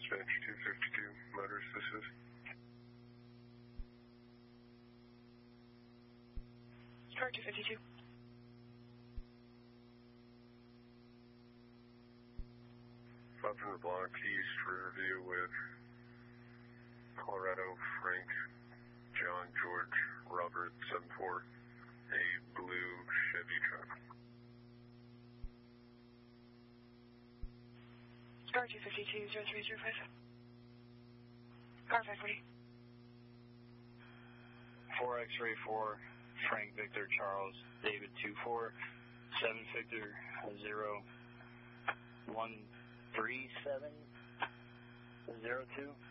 Dispatch 252, motorist, this is. Car 252. Fountain LeBlanc, East Riverview with Colorado, Frank, John, George, Robert, 74, a blue Chevy truck. Car 252, 0305. Car 540. 4 X-ray 4, Frank Victor Charles David 24, 7 Victor 0 137 02.